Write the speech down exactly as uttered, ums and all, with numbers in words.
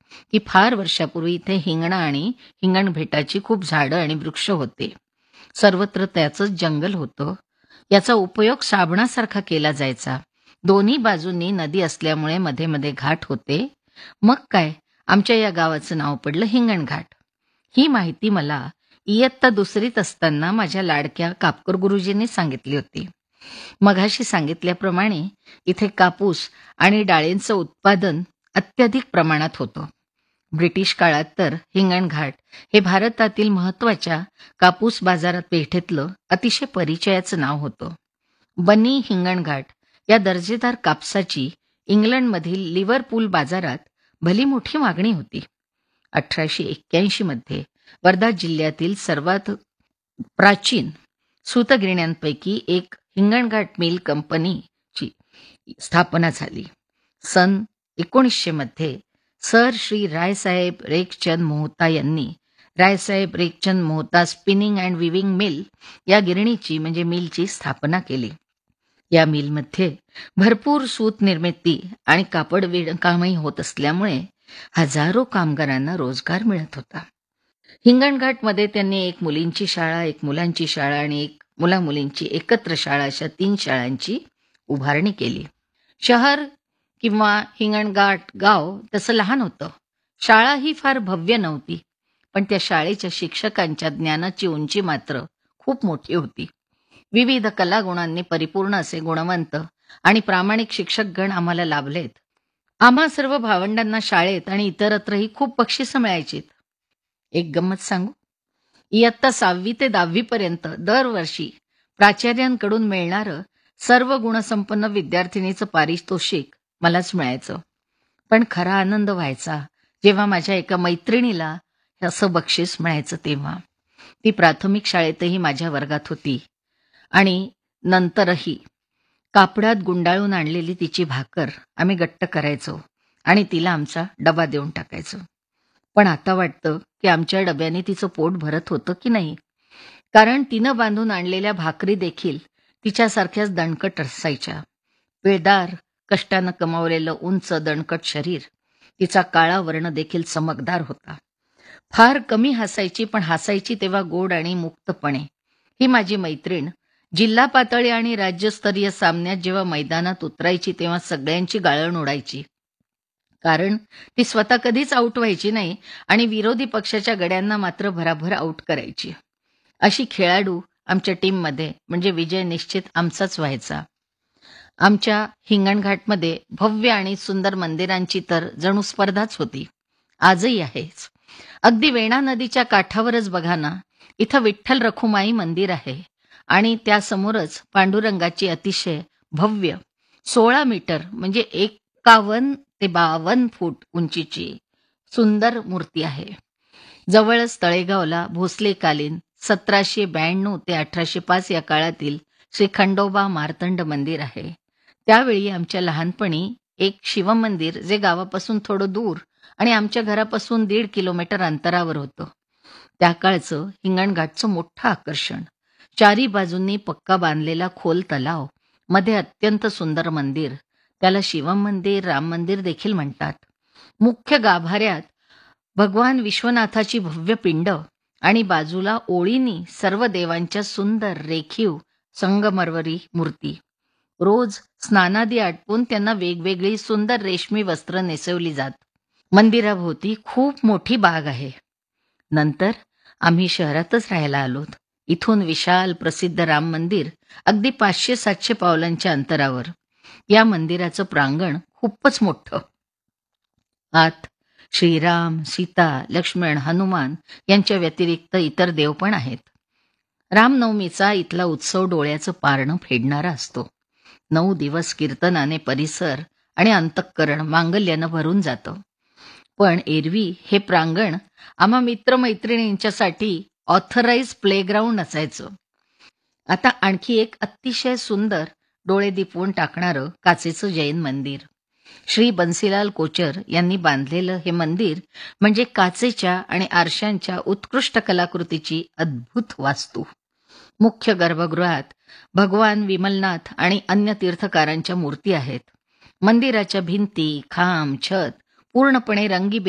की फार वर्षापूर्वी इथे हिंगणा आणि हिंगणभेटाची खूप झाडं आणि वृक्ष होते. सर्वत्र त्याचंच जंगल होतं. याचा उपयोग साबणासारखा केला जायचा. दोन्ही बाजूंनी नदी असल्यामुळे मध्ये मध्ये घाट होते. मग काय, आमच्या या गावाचं नाव पडलं हिंगणघाट. ही माहिती मला इयत्ता दुसरीत असताना माझ्या लाडक्या कापकर गुरुजींनी सांगितली होती. मघाशी सांगितल्याप्रमाणे इथे कापूस आणि डाळींचं उत्पादन अत्याधिक प्रमाणात होतं. ब्रिटिश काळात तर हिंगणघाट हे भारतातील महत्त्वाच्या कापूस बाजारात पेठेतलं अतिशय परिचयाचं नाव होतं. बनी हिंगणघाट या दर्जेदार कापसाची इंग्लंडमधील लिव्हरपूल बाजारात भली मोठी मागणी होती. अठराशे एक्क्याऐंशी मध्ये वर्धा जिल्ह्यातील सर्वात प्राचीन सूतगिरण्यांपैकी एक हिंगणघाट मिल कंपनीची स्थापना झाली. सन एकोणीसशे मध्ये सर श्री रायसाहेब रेखचंद मोहता यांनी Raisaheb Rekhchand Mohta spinning and viewing mill या गिरणीची म्हणजे मिलची स्थापना केली. या मिलमध्ये भरपूर सूत निर्मिती आणि कापड विणकामही होत असल्यामुळे हजारो कामगारांना रोजगार मिळत होता. हिंगणघाटमध्ये त्यांनी एक मुलींची शाळा, एक मुलांची शाळा आणि एक मुला-मुलींची एकत्र शाळा अशा तीन शाळांची उभारणी केली. शहर किंवा हिंगणघाट गाव तसं लहान होतं. शाळा ही फार भव्य नव्हती, पण त्या शाळेच्या शिक्षकांच्या ज्ञानाची उंची मात्र खूप मोठी होती. विविध कलागुणांनी परिपूर्ण असे गुणवंत आणि प्रामाणिक शिक्षकगण आम्हाला लाभलेत. आम्हा सर्व भावंडांना शाळेत आणि इतरत्रही खूप बक्षिसं मिळायचीत. एक गंमत सांगू, इयत्ता सहावी ते दहावी पर्यंत दरवर्षी प्राचार्यांकडून मिळणारं सर्व गुणसंपन्न विद्यार्थिनीचं पारितोषिक मलाच मिळायचं. पण खरा आनंद व्हायचा जेव्हा माझ्या एका मैत्रिणीला असं बक्षीस मिळायचं तेव्हा. ती प्राथमिक शाळेतही माझ्या वर्गात होती आणि नंतरही कापडात गुंडाळून आणलेली तिची भाकर आम्ही गट्ट करायचो आणि तिला आमचा डबा देऊन टाकायचो. पण आता वाटतं की आमच्या डब्याने तिचं पोट भरत होतं की नाही, कारण तिनं बांधून आणलेल्या भाकरी देखील तिच्यासारख्याच दणकट असायच्या. पिळदार कष्टानं कमावलेलं उंच दणकट शरीर, तिचा काळा वर्ण देखील चमकदार होता. फार कमी हसायची, पण हसायची तेव्हा गोड आणि मुक्तपणे. ही माझी मैत्रीण जिल्हा पातळी आणि राज्यस्तरीय सामन्यात जेव्हा मैदानात उतरायची तेव्हा सगळ्यांची गाळण उडायची, कारण ती स्वतः कधीच आऊट व्हायची नाही आणि विरोधी पक्षाच्या गड्यांना मात्र भराभर आऊट करायची. अशी खेळाडू आमच्या टीममध्ये म्हणजे विजय निश्चित आमचाच व्हायचा. आमच्या हिंगणघाटमध्ये भव्य आणि सुंदर मंदिरांची तर जणू स्पर्धाच होती. आजही आहेच. अगदी वेणा नदीच्या काठावरच बघा ना, इथं विठ्ठल रखुमाई मंदिर आहे आणि त्यासमोरच पांडुरंगाची अतिशय भव्य सोळा मीटर म्हणजे एकावन्न ते बावन्न फूट उंचीची सुंदर मूर्ती आहे. जवळच तळेगावला भोसलेकालीन सतराशे ब्याण्णव ते अठराशे पाच या काळातील श्री खंडोबा मार्तंड मंदिर आहे. त्यावेळी आमच्या लहानपणी एक शिवमंदिर जे गावापासून थोडं दूर आणि आमच्या घरापासून दीड किलोमीटर अंतरावर होतं. त्या काळचं हिंगणघाटचं मोठं आकर्षण. चारी बाजूंनी पक्का बांधलेला खोल तलाव, मध्ये अत्यंत सुंदर मंदिर, त्याला शिवम मंदिर, राम मंदिर देखील म्हणतात. मुख्य गाभाऱ्यात भगवान विश्वनाथाची भव्य पिंड आणि बाजूला ओळीनी सर्व देवांच्या सुंदर रेखीव संगमरवरी मूर्ती. रोज स्नानादी आटपून त्यांना वेगवेगळी सुंदर रेशमी वस्त्र नेसवली जात. मंदिराभोवती खूप मोठी बाग आहे. नंतर आम्ही शहरातच राहायला आलोत. इथून विशाल प्रसिद्ध राम मंदिर अगदी पाचशे सातशे पावलांच्या अंतरावर. या मंदिराचं प्रांगण खूपच मोठं. आत श्रीराम, सीता, लक्ष्मण, हनुमान यांच्या व्यतिरिक्त इतर देव पण आहेत. रामनवमीचा इथला उत्सव डोळ्याचं पारणं फेडणारा असतो. नऊ दिवस कीर्तनाने परिसर आणि अंतःकरण मांगल्यानं भरून जातं. पण एरवी हे प्रांगण आम्हा मित्रमैत्रिणींच्यासाठी ऑथराइज प्लेग्राऊंड असायचं. आता आणखी एक अतिशय सुंदर डोळे दिपवून टाकणारं काचेचं जैन मंदिर. श्री बन्सीलाल कोचर यांनी बांधलेलं हे मंदिर म्हणजे काचेच्या आणि आरशांच्या उत्कृष्ट कलाकृतीची अद्भुत वास्तू. मुख्य गर्भगृहात भगवान विमलनाथ आणि अन्य तीर्थकारांच्या मूर्ती आहेत. मंदिराच्या भिंती, खांब, छत पूर्णपणे रंगीबेरंगी